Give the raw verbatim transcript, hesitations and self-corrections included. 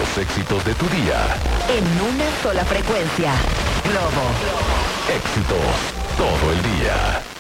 Los éxitos de tu día. En una sola frecuencia. Globo. Éxitos todo el día.